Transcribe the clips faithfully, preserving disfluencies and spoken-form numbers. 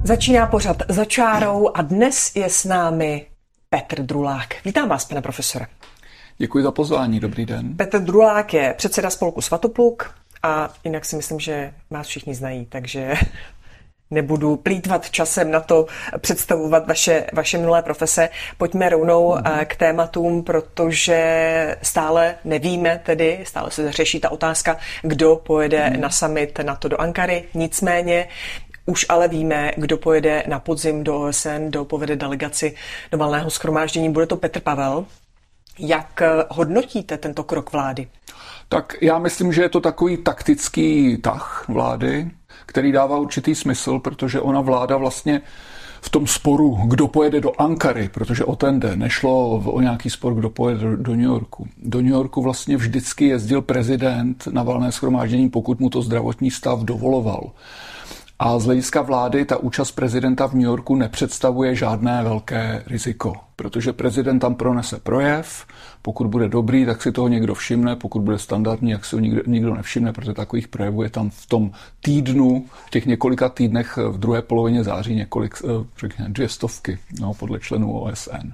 Začíná pořad Za čárou a dnes je s námi Petr Drulák. Vítám vás, pane profesore. Děkuji za pozvání, dobrý den. Petr Drulák je předseda spolku Svatopluk a jinak si myslím, že vás všichni znají, takže nebudu plýtvat časem na to představovat vaše, vaše minulé profese. Pojďme rovnou mm. k tématům, protože stále nevíme, tedy stále se řeší ta otázka, kdo pojede mm. na summit NATO do Ankary. Nicméně už ale víme, kdo pojede na podzim do O S N, kdo povede delegaci do valného shromáždění. Bude to Petr Pavel. Jak hodnotíte tento krok vlády? Tak já myslím, že je to takový taktický tah vlády, který dává určitý smysl, protože ona vláda vlastně v tom sporu, kdo pojede do Ankary, protože o ten jde, nešlo o nějaký spor, kdo pojede do, do New Yorku. Do New Yorku vlastně vždycky jezdil prezident na valné shromáždění, pokud mu to zdravotní stav dovoloval. A z hlediska vlády ta účast prezidenta v New Yorku nepředstavuje žádné velké riziko, protože prezident tam pronese projev, pokud bude dobrý, tak si toho někdo všimne, pokud bude standardní, jak si ho nikdo, nikdo nevšimne, protože takových projevů je tam v tom týdnu, v těch několika týdnech v druhé polovině září několik, řekněme, dvě stovky, no, podle členů O S N.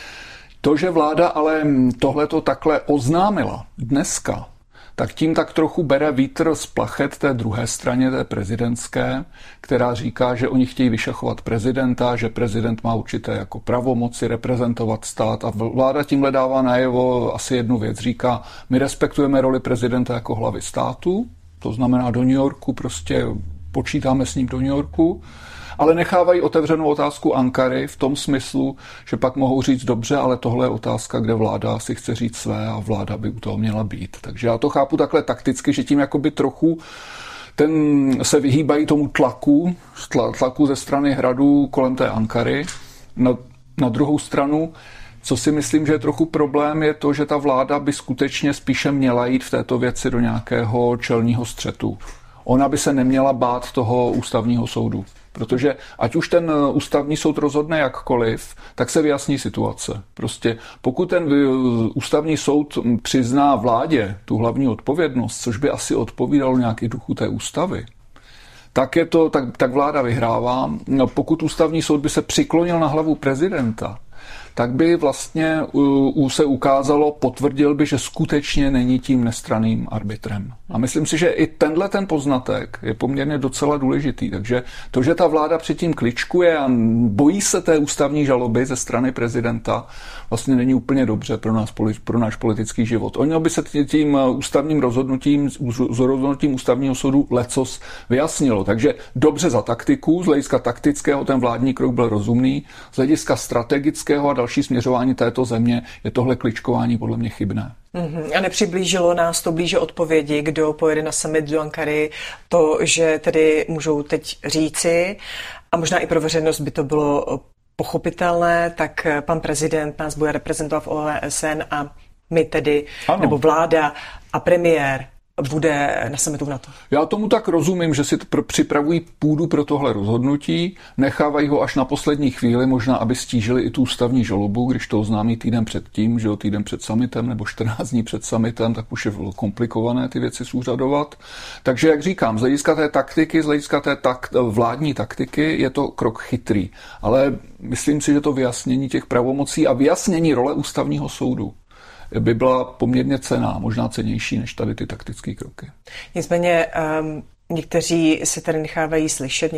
To, že vláda ale tohleto takhle oznámila dneska, tak tím tak trochu bere vítr z plachet té druhé straně, té prezidentské, která říká, že oni chtějí vyšachovat prezidenta, že prezident má určité jako pravomoci reprezentovat stát a vláda tímhle dává najevo asi jednu věc. Říká, my respektujeme roli prezidenta jako hlavy státu, to znamená do New Yorku, prostě počítáme s ním do New Yorku, ale nechávají otevřenou otázku Ankary v tom smyslu, že pak mohou říct dobře, ale tohle je otázka, kde vláda si chce říct své a vláda by u toho měla být. Takže já to chápu takhle takticky, že tím jakoby trochu ten se vyhýbají tomu tlaku, tlaku ze strany hradu kolem té Ankary. Na, na druhou stranu, co si myslím, že je trochu problém, je to, že ta vláda by skutečně spíše měla jít v této věci do nějakého čelního střetu. Ona by se neměla bát toho ústavního soudu. Protože ať už ten ústavní soud rozhodne jakkoliv, tak se vyjasní situace. Prostě pokud ten ústavní soud přizná vládě tu hlavní odpovědnost, což by asi odpovídalo nějaký duchu té ústavy, tak, je to, tak, tak vláda vyhrává. Pokud ústavní soud by se přiklonil na hlavu prezidenta, tak by vlastně uh, se ukázalo, potvrdil by, že skutečně není tím nestranným arbitrem. A myslím si, že i tenhle ten poznatek je poměrně docela důležitý. Takže to, že ta vláda předtím kličkuje a bojí se té ústavní žaloby ze strany prezidenta, vlastně není úplně dobře pro nás, pro náš politický život. Ono by se tím ústavním rozhodnutím, s rozhodnutím ústavního soudu lecos vyjasnilo. Takže dobře za taktiku, z hlediska taktického ten vládní krok byl rozumný, z hlediska strategického a další směřování této země je tohle kličkování podle mě chybné. Mm-hmm. A nepřiblížilo nás to blíže odpovědi, kdo pojede na summit do Ankary, to, že tedy můžou teď říci, a možná i pro veřejnost by to bylo pochopitelné, tak pan prezident nás bude reprezentovat v O S N a my tedy, ano. nebo vláda a premiér bude na summitu v NATO. Já tomu tak rozumím, že si připravují půdu pro tohle rozhodnutí, nechávají ho až na poslední chvíli, možná aby stížili i tu ústavní žalobu, když to oznámí týden předtím, že jo, týden před summitem nebo čtrnáct dní před summitem, tak už je komplikované ty věci zúřadovat. Takže jak říkám, z hlediska té taktiky, z hlediska té tak, vládní taktiky je to krok chytrý, ale myslím si, že to vyjasnění těch pravomocí a vyjasnění role ústavního soudu by byla poměrně cenná, možná cenější než tady ty taktické kroky. Nicméně um, někteří se tady nechávají slyšet,